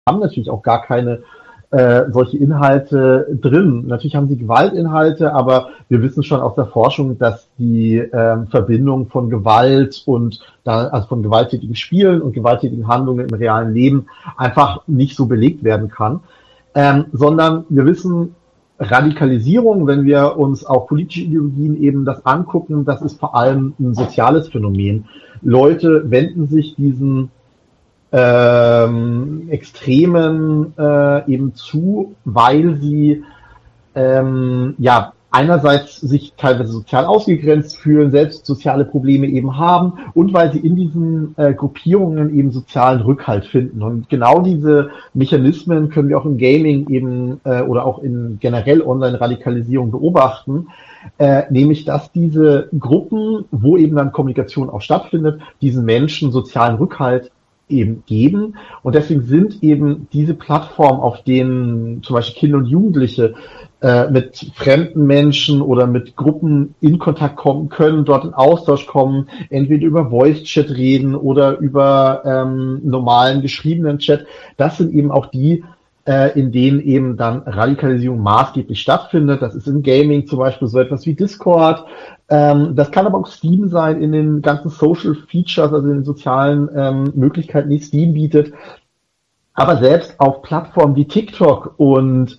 haben natürlich auch gar keine solche Inhalte drin. Natürlich haben sie Gewaltinhalte, aber wir wissen schon aus der Forschung, dass die Verbindung von Gewalt und also von gewalttätigen Spielen und gewalttätigen Handlungen im realen Leben einfach nicht so belegt werden kann. Sondern wir wissen, Radikalisierung, wenn wir uns auch politische Ideologien eben das angucken, das ist vor allem ein soziales Phänomen. Leute wenden sich diesen Extremen eben zu, weil sie einerseits sich teilweise sozial ausgegrenzt fühlen, selbst soziale Probleme eben haben und weil sie in diesen Gruppierungen eben sozialen Rückhalt finden. Und genau diese Mechanismen können wir auch im Gaming eben oder auch in generell Online-Radikalisierung beobachten, nämlich dass diese Gruppen, wo eben dann Kommunikation auch stattfindet, diesen Menschen sozialen Rückhalt eben geben. Und deswegen sind eben diese Plattformen, auf denen zum Beispiel Kinder und Jugendliche mit fremden Menschen oder mit Gruppen in Kontakt kommen können, dort in Austausch kommen, entweder über Voice-Chat reden oder über normalen geschriebenen Chat. Das sind eben auch die, in denen eben dann Radikalisierung maßgeblich stattfindet. Das ist im Gaming zum Beispiel so etwas wie Discord. Das kann aber auch Steam sein in den ganzen Social Features, also in den sozialen Möglichkeiten, die Steam bietet. Aber selbst auf Plattformen wie TikTok und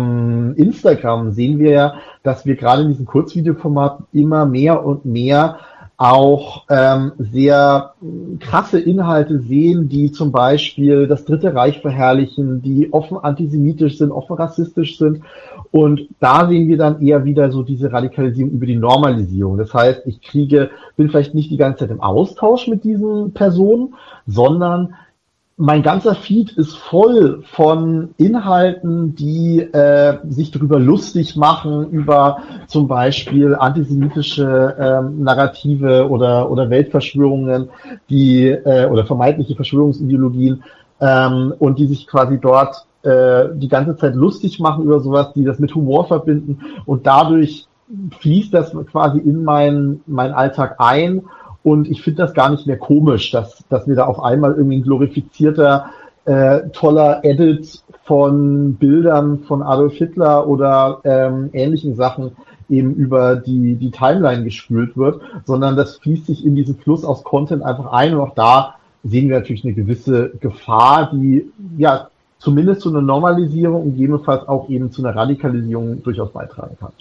Instagram sehen wir ja, dass wir gerade in diesem Kurzvideoformat immer mehr und mehr auch sehr krasse Inhalte sehen, die zum Beispiel das Dritte Reich verherrlichen, die offen antisemitisch sind, offen rassistisch sind. Und da sehen wir dann eher wieder so diese Radikalisierung über die Normalisierung. Das heißt, ich bin vielleicht nicht die ganze Zeit im Austausch mit diesen Personen, sondern mein ganzer Feed ist voll von Inhalten, die sich darüber lustig machen, über zum Beispiel antisemitische Narrative oder Weltverschwörungen, oder vermeintliche Verschwörungsideologien, und die sich quasi dort die ganze Zeit lustig machen über sowas, die das mit Humor verbinden, und dadurch fließt das quasi in meinen Alltag ein. Und ich finde das gar nicht mehr komisch, dass mir da auf einmal irgendwie ein glorifizierter, toller Edit von Bildern von Adolf Hitler oder ähnlichen Sachen eben über die Timeline gespült wird, sondern das fließt sich in diesen Fluss aus Content einfach ein. Und auch da sehen wir natürlich eine gewisse Gefahr, die ja zumindest zu einer Normalisierung und gegebenenfalls auch eben zu einer Radikalisierung durchaus beitragen kann.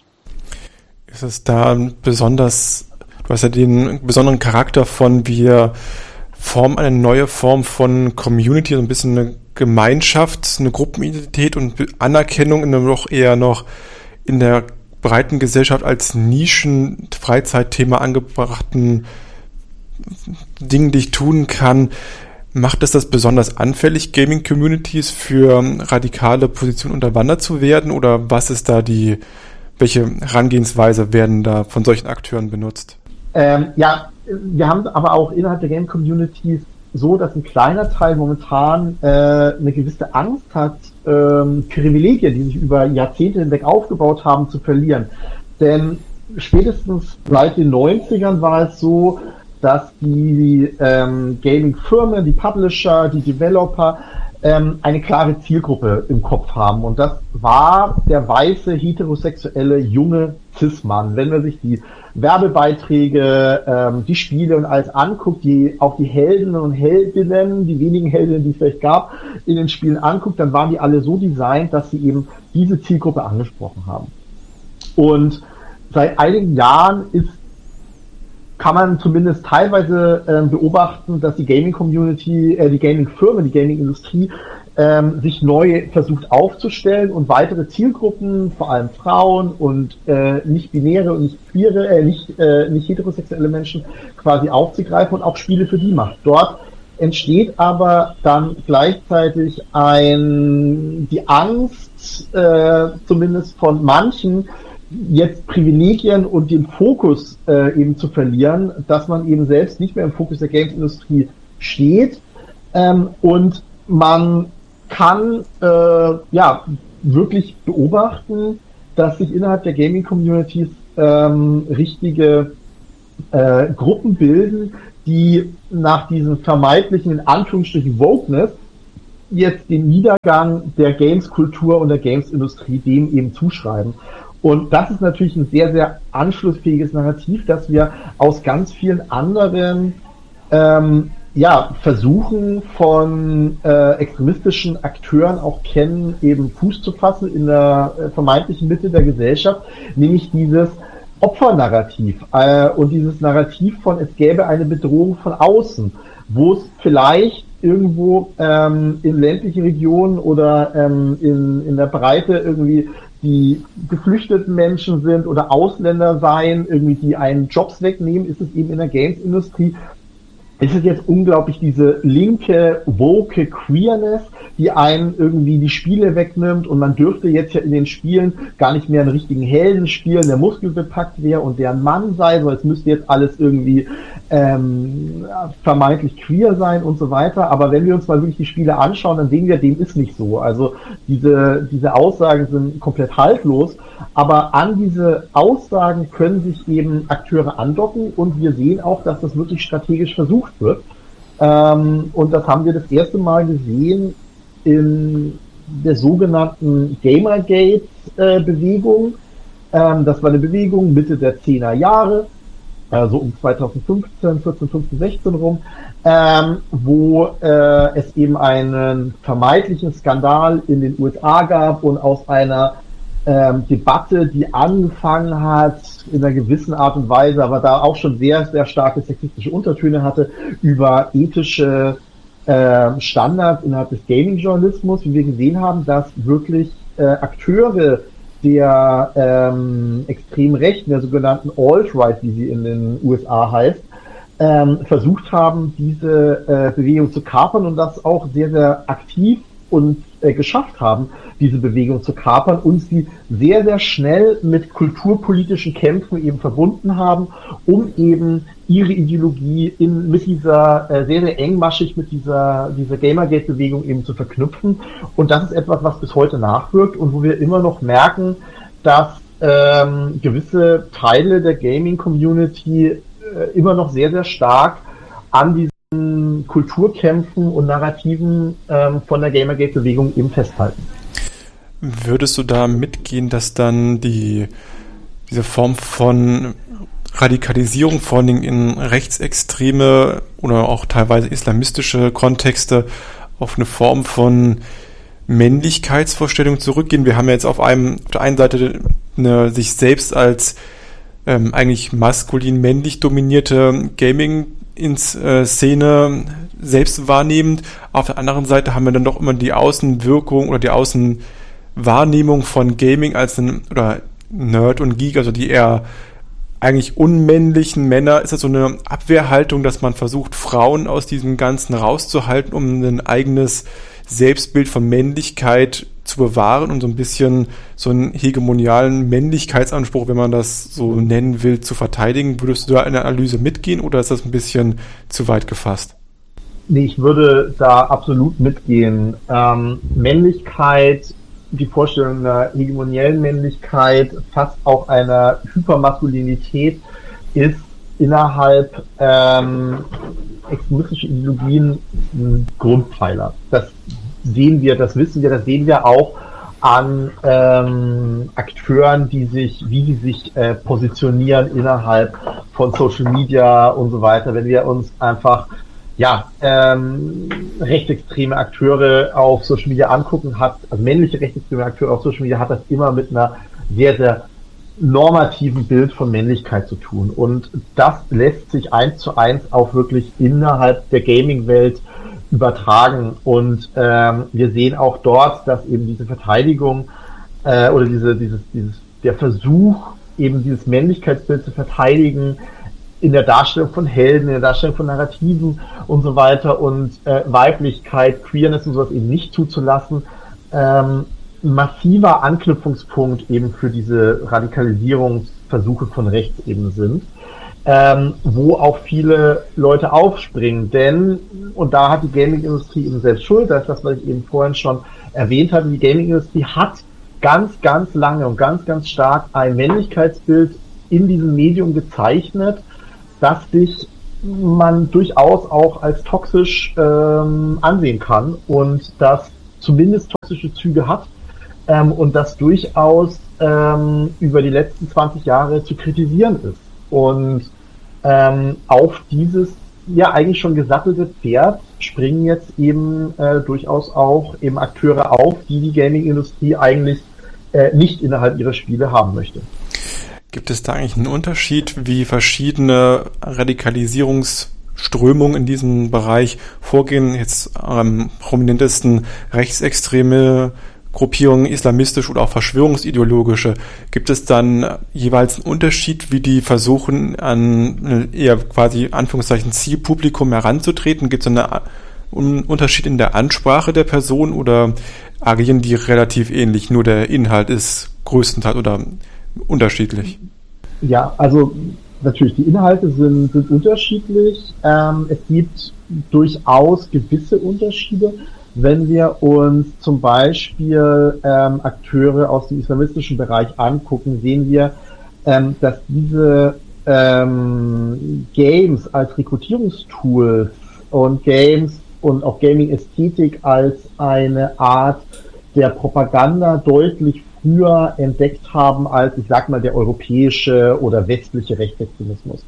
Ist es da besonders, du hast ja den besonderen Charakter von, wir formen eine neue Form von Community, so ein bisschen eine Gemeinschaft, eine Gruppenidentität und Anerkennung in einem doch eher noch in der breiten Gesellschaft als Nischen-Freizeitthema angebrachten Dingen, die ich tun kann. Macht es das besonders anfällig, Gaming-Communities für radikale Positionen unterwandert zu werden? Oder was ist da welche Herangehensweise werden da von solchen Akteuren benutzt? Wir haben aber auch innerhalb der Game-Communities so, dass ein kleiner Teil momentan eine gewisse Angst hat, Privilegien, die sich über Jahrzehnte hinweg aufgebaut haben, zu verlieren. Denn spätestens seit den 90ern war es so, dass die Gaming-Firmen, die Publisher, die Developer eine klare Zielgruppe im Kopf haben. Und das war der weiße, heterosexuelle, junge Cis-Mann. Wenn man sich die Werbebeiträge, die Spiele und alles anguckt, auch die Helden und Heldinnen, die wenigen Heldinnen, die es vielleicht gab, in den Spielen anguckt, dann waren die alle so designt, dass sie eben diese Zielgruppe angesprochen haben. Und seit einigen Jahren kann man zumindest teilweise beobachten, dass die Gaming-Community, die Gaming-Firmen, die Gaming-Industrie sich neu versucht aufzustellen und weitere Zielgruppen, vor allem Frauen und nicht-binäre und nicht heterosexuelle Menschen quasi aufzugreifen und auch Spiele für die macht. Dort entsteht aber dann gleichzeitig die Angst, zumindest von manchen, jetzt Privilegien und den Fokus eben zu verlieren, dass man eben selbst nicht mehr im Fokus der Games-Industrie steht, und man kann wirklich beobachten, dass sich innerhalb der Gaming-Communities richtige Gruppen bilden, die nach diesem vermeintlichen, in Anführungsstrichen, Wokeness jetzt den Niedergang der Games-Kultur und der Games-Industrie dem eben zuschreiben. Und das ist natürlich ein sehr, sehr anschlussfähiges Narrativ, das wir aus ganz vielen anderen Versuchen von extremistischen Akteuren auch kennen, eben Fuß zu fassen in der vermeintlichen Mitte der Gesellschaft, nämlich dieses Opfernarrativ und dieses Narrativ von, es gäbe eine Bedrohung von außen, wo es vielleicht irgendwo in ländlichen Regionen oder in der Breite irgendwie die geflüchteten Menschen sind oder Ausländer seien, irgendwie die einen Jobs wegnehmen, ist es eben in der Games-Industrie. Es ist jetzt unglaublich diese linke, woke Queerness, die einen irgendwie die Spiele wegnimmt, und man dürfte jetzt ja in den Spielen gar nicht mehr einen richtigen Helden spielen, der muskelbepackt wäre und der ein Mann sei, sondern es müsste jetzt alles irgendwie vermeintlich queer sein und so weiter. Aber wenn wir uns mal wirklich die Spiele anschauen, dann sehen wir, dem ist nicht so. Also diese Aussagen sind komplett haltlos, aber an diese Aussagen können sich eben Akteure andocken, und wir sehen auch, dass das wirklich strategisch versucht wird. Und das haben wir das erste Mal gesehen in der sogenannten Gamergate-Bewegung. Das war eine Bewegung Mitte der 10er Jahre, so um 2015, 14, 15, 16 rum, wo es eben einen vermeintlichen Skandal in den USA gab, und aus einer Debatte, die angefangen hat in einer gewissen Art und Weise, aber da auch schon sehr, sehr starke sexistische Untertöne hatte, über ethische Standards innerhalb des Gaming-Journalismus, wie wir gesehen haben, dass wirklich Akteure der extremen Rechten, der sogenannten Alt-Right, wie sie in den USA heißt, versucht haben, diese Bewegung zu kapern, und das auch sehr, sehr aktiv und geschafft haben, diese Bewegung zu kapern, und sie sehr, sehr schnell mit kulturpolitischen Kämpfen eben verbunden haben, um eben ihre Ideologie mit dieser sehr, sehr engmaschig mit dieser Gamergate-Bewegung eben zu verknüpfen. Und das ist etwas, was bis heute nachwirkt und wo wir immer noch merken, dass gewisse Teile der Gaming-Community immer noch sehr, sehr stark an diesen Kulturkämpfen und Narrativen von der Gamergate-Bewegung eben festhalten. Würdest du da mitgehen, dass dann diese Form von Radikalisierung, vor allen Dingen in rechtsextreme oder auch teilweise islamistische Kontexte, auf eine Form von Männlichkeitsvorstellung zurückgehen? Wir haben ja jetzt auf der einen Seite eine sich selbst als eigentlich maskulin-männlich dominierte Gaming-Szene selbst wahrnehmend. Auf der anderen Seite haben wir dann doch immer die Außenwirkung oder die Außenwahrnehmung von Gaming als oder Nerd und Geek, also die eher eigentlich unmännlichen Männer. Ist das so eine Abwehrhaltung, dass man versucht, Frauen aus diesem Ganzen rauszuhalten, um ein eigenes Selbstbild von Männlichkeit zu bewahren und so ein bisschen so einen hegemonialen Männlichkeitsanspruch, wenn man das so nennen will, zu verteidigen? Würdest du da in der Analyse mitgehen, oder ist das ein bisschen zu weit gefasst? Nee, ich würde da absolut mitgehen. Männlichkeit, die Vorstellung einer hegemoniellen Männlichkeit, fast auch einer Hypermaskulinität, ist innerhalb extremistischer Ideologien ein Grundpfeiler. Das sehen wir, das wissen wir, das sehen wir auch an Akteuren, wie sie sich positionieren innerhalb von Social Media und so weiter. Wenn wir uns einfach rechtsextreme Akteure auf Social Media angucken, also männliche rechtsextreme Akteure auf Social Media, hat das immer mit einer sehr, sehr normativen Bild von Männlichkeit zu tun. Und das lässt sich 1:1 auch wirklich innerhalb der Gaming-Welt übertragen. Und wir sehen auch dort, dass eben diese Verteidigung oder der Versuch, eben dieses Männlichkeitsbild zu verteidigen, in der Darstellung von Helden, in der Darstellung von Narrativen und so weiter, und Weiblichkeit, Queerness und sowas eben nicht zuzulassen, massiver Anknüpfungspunkt eben für diese Radikalisierungsversuche von rechts eben sind, wo auch viele Leute aufspringen, denn, und da hat die Gaming-Industrie eben selbst Schuld, das ist das, was ich eben vorhin schon erwähnt hatte, die Gaming-Industrie hat ganz, ganz lange und ganz, ganz stark ein Männlichkeitsbild in diesem Medium gezeichnet, das sich man durchaus auch als toxisch ansehen kann und das zumindest toxische Züge hat und das durchaus über die letzten 20 Jahre zu kritisieren ist. Und auf dieses ja eigentlich schon gesattelte Pferd springen jetzt eben durchaus auch eben Akteure auf, die die Gaming-Industrie eigentlich nicht innerhalb ihrer Spiele haben möchte. Gibt es da eigentlich einen Unterschied, wie verschiedene Radikalisierungsströmungen in diesem Bereich vorgehen? Jetzt am prominentesten rechtsextreme Gruppierungen, islamistisch oder auch verschwörungsideologische. Gibt es dann jeweils einen Unterschied, wie die versuchen, an eher quasi Anführungszeichen Zielpublikum heranzutreten? Gibt es einen Unterschied in der Ansprache der Person oder agieren die relativ ähnlich? Nur der Inhalt ist größtenteils oder unterschiedlich? Ja, also natürlich, die Inhalte sind unterschiedlich. Es gibt durchaus gewisse Unterschiede. Wenn wir uns zum Beispiel Akteure aus dem islamistischen Bereich angucken, sehen wir, dass diese Games als Rekrutierungstools und Games und auch Gaming-Ästhetik als eine Art der Propaganda deutlich früher entdeckt haben als, ich sag mal, der europäische oder westliche Rechtsextremismus.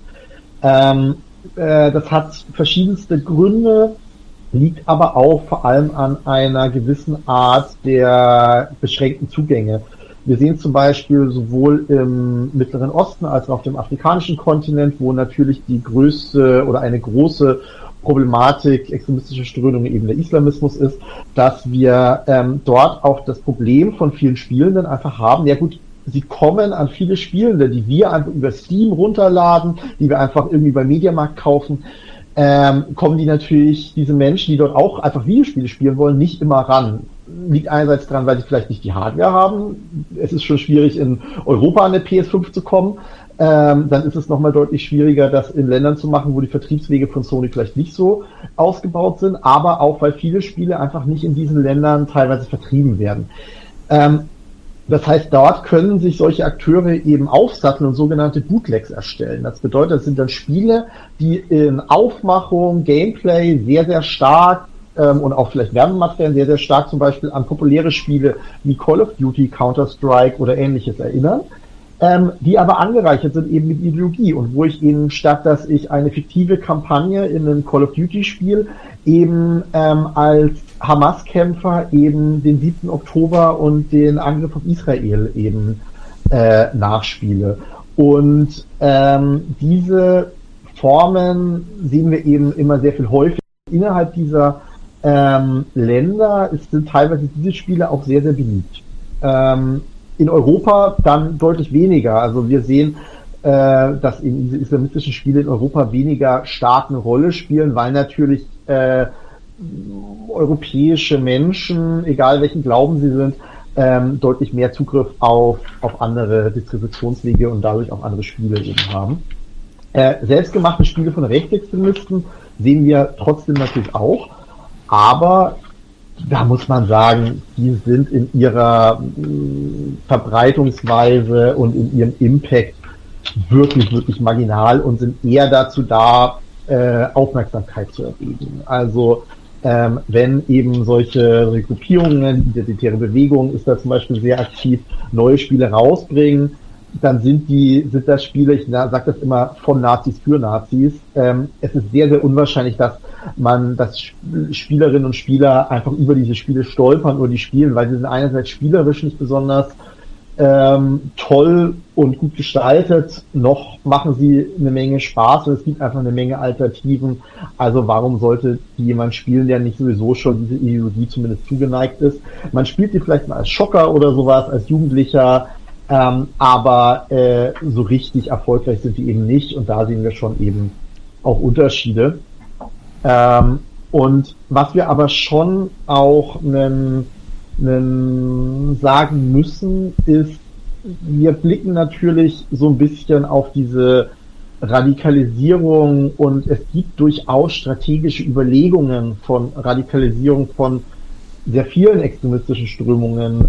Das hat verschiedenste Gründe, liegt aber auch vor allem an einer gewissen Art der beschränkten Zugänge. Wir sehen zum Beispiel sowohl im Mittleren Osten als auch auf dem afrikanischen Kontinent, wo natürlich die größte oder eine große Problematik extremistischer Strömungen eben der Islamismus ist, dass wir dort auch das Problem von vielen Spielenden einfach haben. Ja gut, sie kommen an viele Spielende, die wir einfach über Steam runterladen, die wir einfach irgendwie beim Mediamarkt kaufen, kommen die natürlich, diese Menschen, die dort auch einfach Videospiele spielen wollen, nicht immer ran. Liegt einerseits dran, weil sie vielleicht nicht die Hardware haben. Es ist schon schwierig, in Europa an eine PS5 zu kommen. Dann ist es nochmal deutlich schwieriger, das in Ländern zu machen, wo die Vertriebswege von Sony vielleicht nicht so ausgebaut sind, aber auch, weil viele Spiele einfach nicht in diesen Ländern teilweise vertrieben werden. Das heißt, dort können sich solche Akteure eben aufsatteln und sogenannte Bootlegs erstellen. Das bedeutet, das sind dann Spiele, die in Aufmachung, Gameplay sehr, sehr stark und auch vielleicht Werbematerial sehr, sehr stark zum Beispiel an populäre Spiele wie Call of Duty, Counter-Strike oder ähnliches erinnern, die aber angereichert sind eben mit Ideologie und wo ich ihnen statt, dass ich eine fiktive Kampagne in einem Call of Duty Spiel eben als Hamas-Kämpfer eben den 7. Oktober und den Angriff auf Israel eben nachspiele. Und diese Formen sehen wir eben immer sehr viel häufiger. Innerhalb dieser Länder sind teilweise diese Spiele auch sehr, sehr beliebt. In Europa dann deutlich weniger. Also wir sehen, dass eben diese islamistischen Spiele in Europa weniger stark eine Rolle spielen, weil natürlich europäische Menschen, egal welchen Glauben sie sind, deutlich mehr Zugriff auf andere Distributionswege und dadurch auch andere Spiele eben haben. Selbstgemachte Spiele von Rechtsextremisten sehen wir trotzdem natürlich auch, aber da muss man sagen, die sind in ihrer Verbreitungsweise und in ihrem Impact wirklich, wirklich marginal und sind eher dazu da, Aufmerksamkeit zu erregen. Also wenn eben solche Regruppierungen, identitäre Bewegungen ist da zum Beispiel sehr aktiv, neue Spiele rausbringen, dann sind das Spiele, ich sage das immer, von Nazis für Nazis. Es ist sehr, sehr unwahrscheinlich, dass Spielerinnen und Spieler einfach über diese Spiele stolpern oder die spielen, weil sie sind einerseits spielerisch nicht besonders toll und gut gestaltet, noch machen sie eine Menge Spaß und es gibt einfach eine Menge Alternativen. Also warum sollte jemand spielen, der nicht sowieso schon diese Ideologie zumindest zugeneigt ist? Man spielt die vielleicht mal als Schocker oder sowas, als Jugendlicher, aber so richtig erfolgreich sind die eben nicht und da sehen wir schon eben auch Unterschiede. Und was wir aber schon auch sagen müssen, ist, wir blicken natürlich so ein bisschen auf diese Radikalisierung und es gibt durchaus strategische Überlegungen von Radikalisierung von sehr vielen extremistischen Strömungen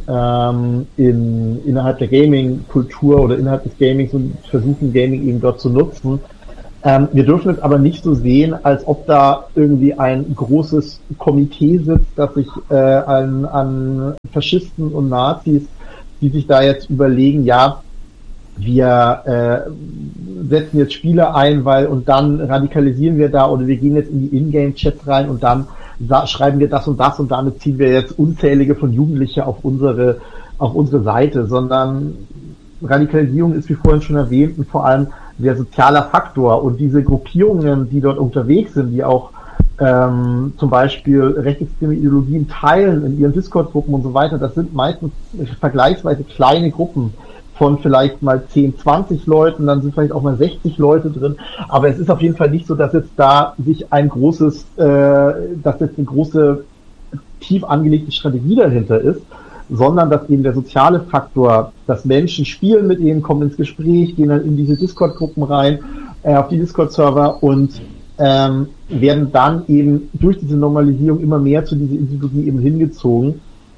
innerhalb der Gaming-Kultur oder innerhalb des Gamings und versuchen Gaming eben dort zu nutzen. Wir dürfen es aber nicht so sehen, als ob da irgendwie ein großes Komitee sitzt, das sich an Faschisten und Nazis, die sich da jetzt überlegen, ja, wir setzen jetzt Spiele ein, und dann radikalisieren wir da, oder wir gehen jetzt in die Ingame-Chats rein und dann schreiben wir das und damit ziehen wir jetzt unzählige von Jugendliche auf unsere Seite, sondern Radikalisierung ist, wie vorhin schon erwähnt, und vor allem der soziale Faktor, und diese Gruppierungen, die dort unterwegs sind, die auch zum Beispiel rechtsextreme Ideologien teilen in ihren Discord-Gruppen und so weiter, das sind meistens vergleichsweise kleine Gruppen von vielleicht mal 10, 20 Leuten, dann sind vielleicht auch mal 60 Leute drin, aber es ist auf jeden Fall nicht so, dass jetzt da sich dass jetzt eine große, tief angelegte Strategie dahinter ist, sondern dass eben der soziale Faktor, dass Menschen spielen mit ihnen, kommen ins Gespräch, gehen dann in diese Discord-Gruppen rein, auf die Discord-Server und werden dann eben durch diese Normalisierung immer mehr zu dieser Ideologie eben hingezogen.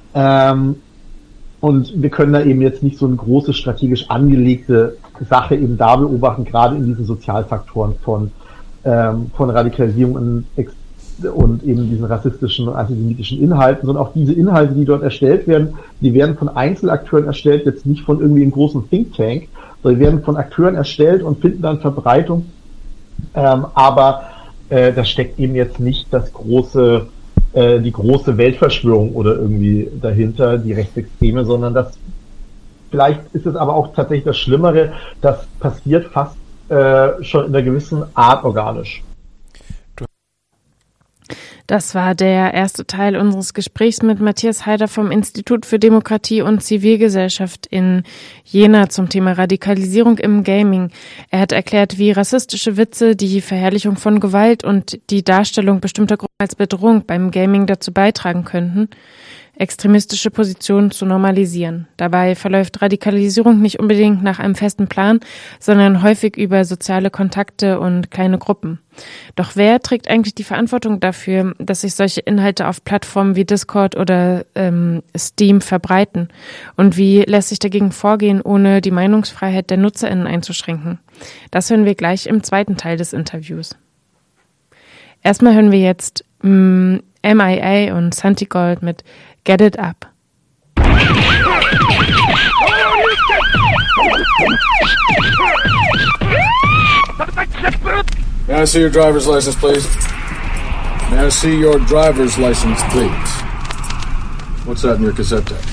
Und wir können da eben jetzt nicht so eine große strategisch angelegte Sache eben da beobachten, gerade in diesen Sozialfaktoren von Radikalisierung und eben diesen rassistischen und antisemitischen Inhalten, sondern auch diese Inhalte, die dort erstellt werden, die werden von Einzelakteuren erstellt, jetzt nicht von irgendwie einem großen Think Tank, sondern die werden von Akteuren erstellt und finden dann Verbreitung. Aber da steckt eben jetzt nicht die große Weltverschwörung oder irgendwie dahinter, die Rechtsextreme, sondern vielleicht ist es aber auch tatsächlich das Schlimmere, das passiert fast schon in einer gewissen Art organisch. Das war der erste Teil unseres Gesprächs mit Matthias Haider vom Institut für Demokratie und Zivilgesellschaft in Jena zum Thema Radikalisierung im Gaming. Er hat erklärt, wie rassistische Witze, die Verherrlichung von Gewalt und die Darstellung bestimmter Gruppen als Bedrohung beim Gaming dazu beitragen könnten, extremistische Positionen zu normalisieren. Dabei verläuft Radikalisierung nicht unbedingt nach einem festen Plan, sondern häufig über soziale Kontakte und kleine Gruppen. Doch wer trägt eigentlich die Verantwortung dafür, dass sich solche Inhalte auf Plattformen wie Discord oder Steam verbreiten? Und wie lässt sich dagegen vorgehen, ohne die Meinungsfreiheit der NutzerInnen einzuschränken? Das hören wir gleich im zweiten Teil des Interviews. Erstmal hören wir jetzt MIA und Santigold mit Get It Up. May I see your driver's license, please? May I see your driver's license, please? What's that in your cassette tape?